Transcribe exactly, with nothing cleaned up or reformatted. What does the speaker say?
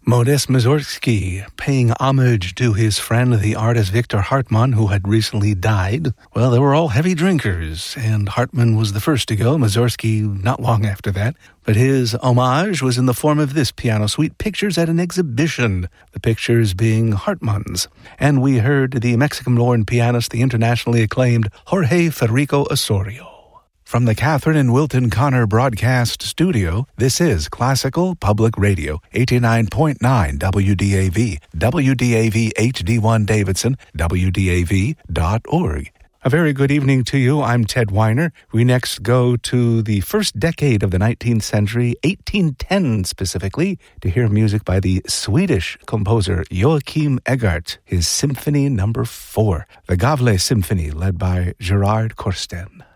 Modest Mussorgsky, paying homage to his friend, the artist Victor Hartmann, who had recently died. Well, they were all heavy drinkers, and Hartmann was the first to go, Mussorgsky not long after that. But his homage was in the form of this piano suite, Pictures at an Exhibition, the pictures being Hartmann's. And we heard the Mexican-born pianist, the internationally acclaimed Jorge Federico Osorio. From the Catherine and Wilton Connor Broadcast Studio, this is Classical Public Radio, eighty-nine point nine W D A V, W D A V H D one Davidson, W D A V dot org. A very good evening to you. I'm Ted Weiner. We next go to the first decade of the nineteenth century, eighteen ten specifically, to hear music by the Swedish composer Joachim Eggart, his Symphony Number Four, the Gavle Symphony, led by Gerard Korsten.